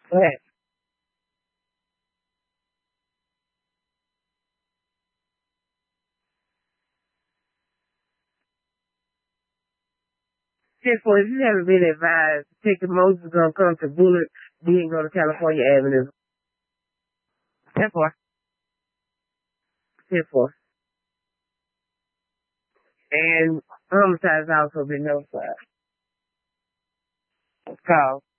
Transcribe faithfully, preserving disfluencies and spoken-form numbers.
Go ahead. ten four, if you haven't been advised, Texas Moses is going to come to Bullard, then go to California Avenue. ten four. ten four. And homicide has also been notified. Call.